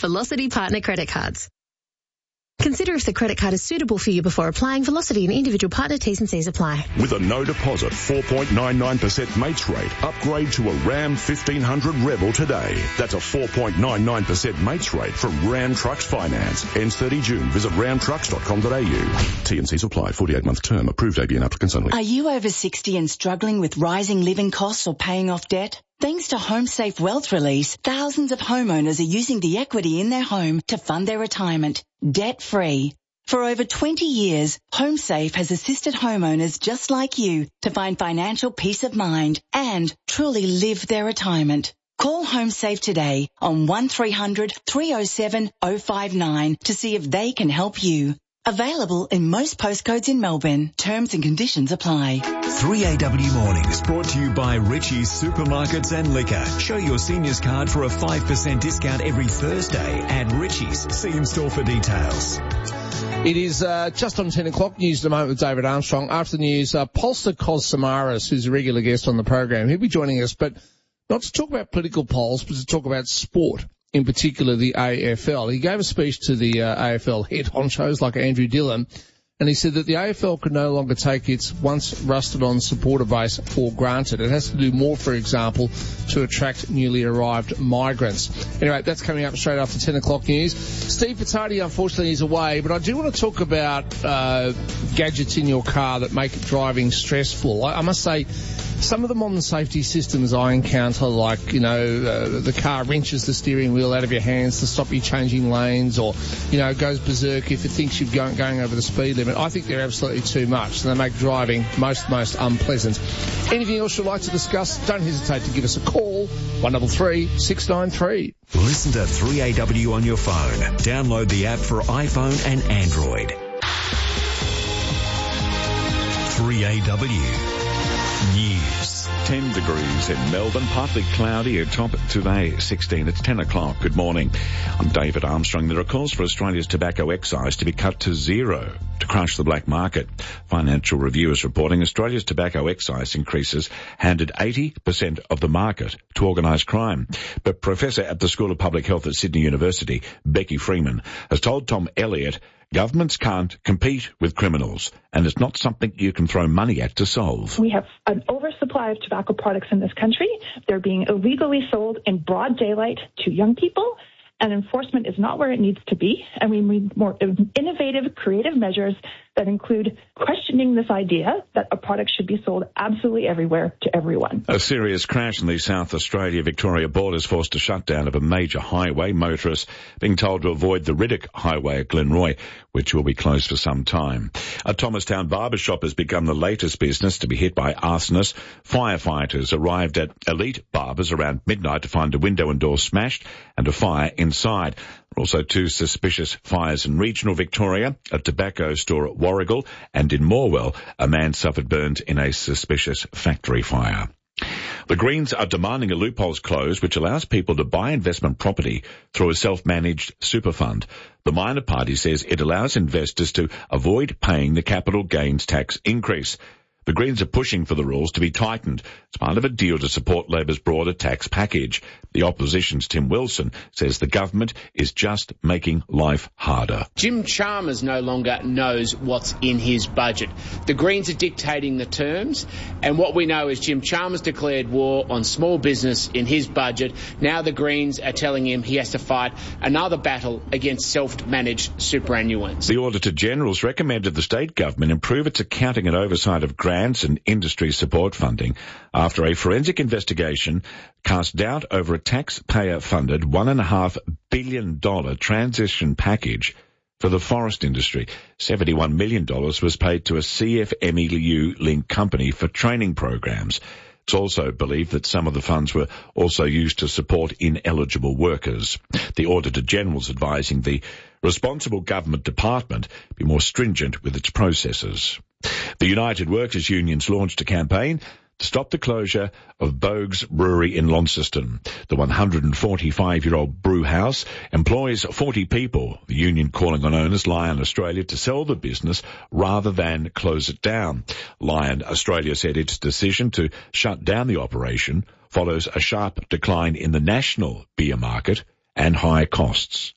Velocity Partner Credit Cards. Consider if the credit card is suitable for you before applying. Velocity and individual partner T's and C's apply. With a no deposit 4.99% mates rate, upgrade to a Ram 1500 Rebel today. That's a 4.99% mates rate from Ram Trucks Finance. Ends 30 June. Visit ramtrucks.com.au. T&Cs apply. 48-month term. Approved ABN applicants only. Are you over 60 and struggling with rising living costs or paying off debt? Thanks to HomeSafe Wealth Release, thousands of homeowners are using the equity in their home to fund their retirement, debt-free. For over 20 years, HomeSafe has assisted homeowners just like you to find financial peace of mind and truly live their retirement. Call HomeSafe today on 1300 307 059 to see if they can help you. Available in most postcodes in Melbourne. Terms and conditions apply. 3AW Mornings brought to you by Richie's Supermarkets and Liquor. Show your seniors card for a 5% discount every Thursday at Richie's. See in store for details. It is just on 10 o'clock. News in a moment with David Armstrong. After the news, Polster Kos-Samaras, who's a regular guest on the program, he'll be joining us, but not to talk about political polls, but to talk about sport. In particular, the AFL. He gave a speech to the AFL head honchos like Andrew Dillon, and he said that the AFL could no longer take its once rusted-on supporter base for granted. It has to do more, for example, to attract newly arrived migrants. Anyway, that's coming up straight after 10 o'clock news. Steve Pizzardi, unfortunately, is away, but I do want to talk about gadgets in your car that make driving stressful. I must say, some of the modern safety systems I encounter, like, the car wrenches the steering wheel out of your hands to stop you changing lanes, or, goes berserk if it thinks you're going over the speed limit. I think they're absolutely too much, and they make driving most unpleasant. Anything else you'd like to discuss, don't hesitate to give us a call, 133 693. Listen to 3AW on your phone. Download the app for iPhone and Android. 3AW. News. 10 degrees in Melbourne, partly cloudy, a top today 16. It's 10 o'clock. Good morning. I'm David Armstrong. There are calls for Australia's tobacco excise to be cut to zero to crush the black market. Financial Review is reporting Australia's tobacco excise increases handed 80% of the market to organised crime. But Professor at the School of Public Health at Sydney University, Becky Freeman, has told Tom Elliott governments can't compete with criminals, and it's not something you can throw money at to solve. We have an oversupply of tobacco products in this country. They're being illegally sold in broad daylight to young people, and enforcement is not where it needs to be. And we need more innovative, creative measures that include questioning this idea that a product should be sold absolutely everywhere to everyone. A serious crash in the South Australia-Victoria border has forced a shutdown of a major highway. Motorists being told to avoid the Riddick Highway at Glenroy, which will be closed for some time. A Thomastown barber shop has become the latest business to be hit by arsonists. Firefighters arrived at Elite Barbers around midnight to find a window and door smashed and a fire inside. Also, two suspicious fires in regional Victoria, a tobacco store at Warrigal, and in Morwell, a man suffered burns in a suspicious factory fire. The Greens are demanding a loophole's close which allows people to buy investment property through a self-managed super fund. The minor party says it allows investors to avoid paying the capital gains tax increase. The Greens are pushing for the rules to be tightened as part of a deal to support Labor's broader tax package. The opposition's Tim Wilson says the government is just making life harder. Jim Chalmers no longer knows what's in his budget. The Greens are dictating the terms, and what we know is Jim Chalmers declared war on small business in his budget. Now the Greens are telling him he has to fight another battle against self-managed superannuants. The Auditor-General's recommended the state government improve its accounting and oversight of grants and industry support funding after a forensic investigation cast doubt over a taxpayer-funded $1.5 billion transition package for the forest industry. $71 million was paid to a CFMEU-linked company for training programs. It's also believed that some of the funds were also used to support ineligible workers. The Auditor-General's advising the responsible government department be more stringent with its processes. The United Workers' Unions launched a campaign to stop the closure of Bogue's Brewery in Launceston. The 145-year-old brew house employs 40 people, the union calling on owners Lion Australia to sell the business rather than close it down. Lion Australia said its decision to shut down the operation follows a sharp decline in the national beer market and high costs.